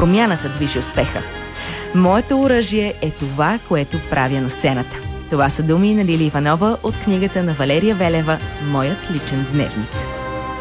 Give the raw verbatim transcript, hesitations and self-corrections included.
промяната движи успеха. Моето оръжие е това, което правя на сцената. Това са думи на Лили Иванова от книгата на Валерия Велева «Моят личен дневник».